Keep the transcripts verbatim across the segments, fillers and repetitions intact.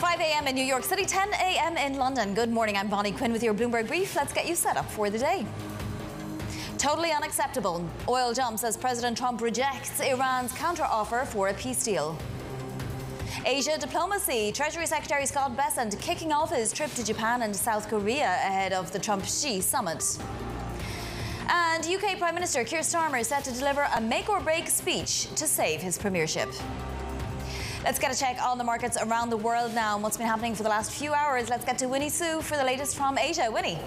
five A M in New York City, ten A M in London. Good morning, I'm Bonnie Quinn with your Bloomberg Brief. Let's get you set up for the day. Totally unacceptable. Oil jumps as President Trump rejects Iran's counteroffer for a peace deal. Asia diplomacy. Treasury Secretary Scott Bessent kicking off his trip to Japan and South Korea ahead of the Trump-Xi summit. And U K Prime Minister Keir Starmer set to deliver a make-or-break speech to save his premiership. Let's get a check on the markets around the world now and what's been happening for the last few hours. Let's get to Winnie Su for the latest from Asia. Winnie.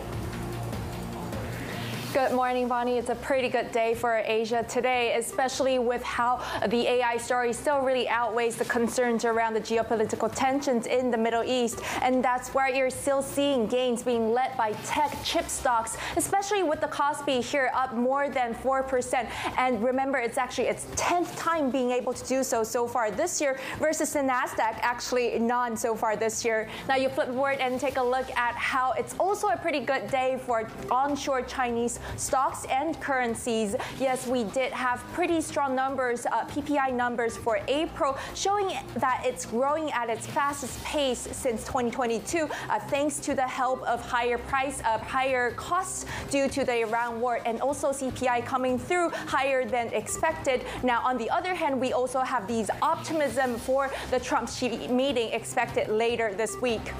Good morning, Bonnie. It's a pretty good day for Asia today, especially with how the A I story still really outweighs the concerns around the geopolitical tensions in the Middle East. And that's where you're still seeing gains being led by tech chip stocks, especially with the Kospi here up more than four percent. And remember, it's actually its tenth time being able to do so so far this year versus the NASDAQ, actually none so far this year. Now you flip forward and take a look at how it's also a pretty good day for onshore Chinese stocks and currencies. Yes, we did have pretty strong numbers, uh, P P I numbers for April, showing that it's growing at its fastest pace since twenty twenty-two, uh, thanks to the help of higher price, of uh, higher costs due to the Iran war, and also C P I coming through higher than expected. Now, on the other hand, we also have these optimism for the Trump-Xi meeting expected later this week.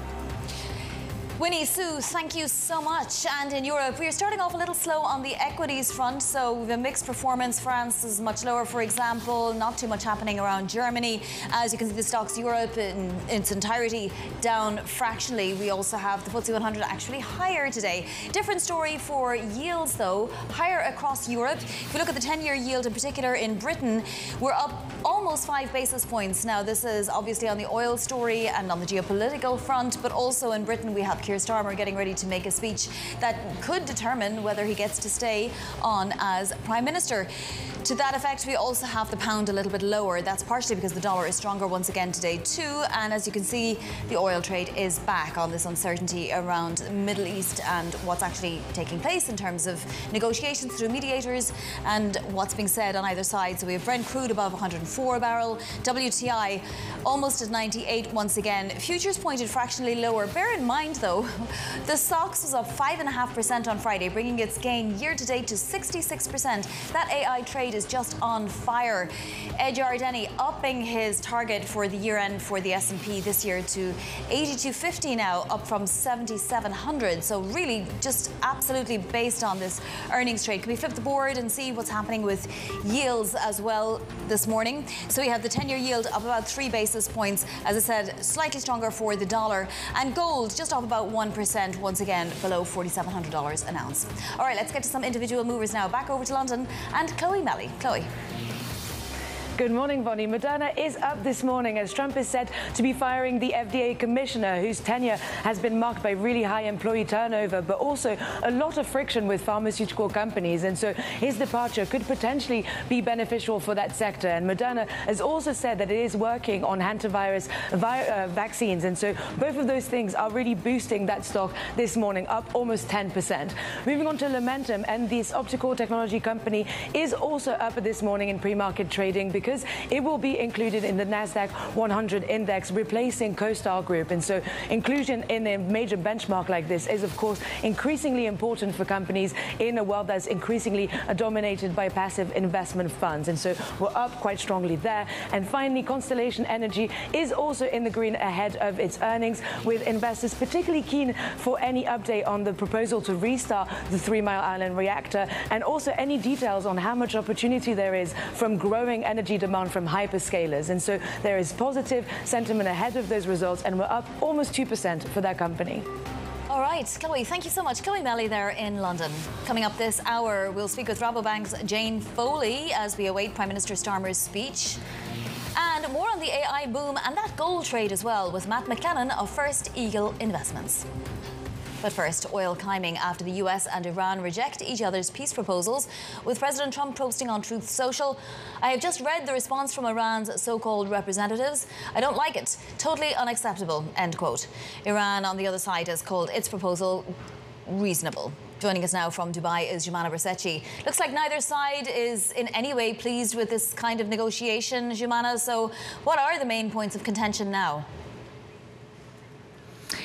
Winnie Su, thank you so much. And in Europe, we're starting off a little slow on the equities front. So the mixed performance, France is much lower, for example. Not too much happening around Germany. As you can see, the stocks Europe in, in its entirety down fractionally. We also have the F T S E one hundred actually higher today. Different story for yields, though, higher across Europe. If we look at the ten-year yield in particular in Britain, we're up almost five basis points. Now, this is obviously on the oil story and on the geopolitical front, but also in Britain, we have Keir Starmer getting ready to make a speech that could determine whether he gets to stay on as Prime Minister. To that effect, we also have the pound a little bit lower. That's partially because the dollar is stronger once again today too. And as you can see, the oil trade is back on this uncertainty around the Middle East and what's actually taking place in terms of negotiations through mediators and what's being said on either side. So we have Brent crude above one hundred four a barrel, W T I almost at ninety-eight once again. Futures pointed fractionally lower. Bear in mind, though, the S O X was up five point five percent on Friday, bringing its gain year to date to sixty-six percent. That A I trade is just on fire. Ed Yardeni upping his target for the year end for the S and P this year to eighty-two fifty now, up from seventy-seven hundred. So really just absolutely based on this earnings trade. Can we flip the board and see what's happening with yields as well this morning? So we have the ten-year yield up about three basis points. As I said, slightly stronger for the dollar. And gold just off about one percent, once again below forty-seven hundred dollars an ounce. All right, let's get to some individual movers now. Back over to London and Chloe Melly. Chloe. Good morning, Bonnie. Moderna is up this morning as Trump is said to be firing the F D A commissioner, whose tenure has been marked by really high employee turnover, but also a lot of friction with pharmaceutical companies. And so his departure could potentially be beneficial for that sector. And Moderna has also said that it is working on hantavirus vi uh, vaccines. And so both of those things are really boosting that stock this morning, up almost ten percent. Moving on to Lumentum, and this optical technology company is also up this morning in pre-market trading because it will be included in the NASDAQ one hundred index, replacing CoStar Group. And so inclusion in a major benchmark like this is, of course, increasingly important for companies in a world that's increasingly dominated by passive investment funds. And so we're up quite strongly there. And finally, Constellation Energy is also in the green ahead of its earnings, with investors particularly keen for any update on the proposal to restart the Three Mile Island reactor, and also any details on how much opportunity there is from growing energy demand from hyperscalers. And so there is positive sentiment ahead of those results, and we're up almost two percent for that company. All right, Chloe, thank you so much. Chloe Melly there in London. Coming up this hour, we'll speak with Rabobank's Jane Foley as we await Prime Minister Starmer's speech. And more on the A I boom and that gold trade as well with Matt McLennan of First Eagle Investments. But first, oil climbing after the U S and Iran reject each other's peace proposals, with President Trump posting on Truth Social, "I have just read the response from Iran's so-called representatives. I don't like it. Totally unacceptable," end quote. Iran, on the other side, has called its proposal reasonable. Joining us now from Dubai is Joumanna Bercetche. Looks like neither side is in any way pleased with this kind of negotiation, Joumanna. So what are the main points of contention now?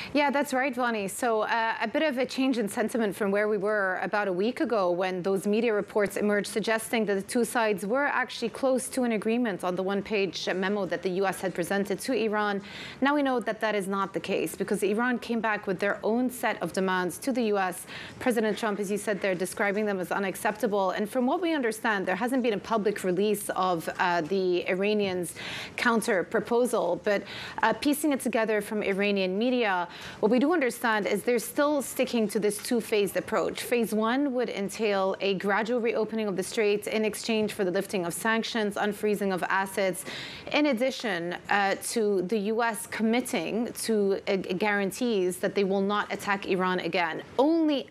Yeah, that's right, Vonnie. So uh, a bit of a change in sentiment from where we were about a week ago when those media reports emerged suggesting that the two sides were actually close to an agreement on the one-page memo that the U S had presented to Iran. Now we know that that is not the case because Iran came back with their own set of demands to the U S. President Trump, as you said, they're describing them as unacceptable. And from what we understand, there hasn't been a public release of uh, the Iranians' counter proposal, but uh, piecing it together from Iranian media, what we do understand is they're still sticking to this two-phased approach. Phase one would entail a gradual reopening of the Strait in exchange for the lifting of sanctions, unfreezing of assets, in addition uh, to the U S committing to uh, guarantees that they will not attack Iran again. Only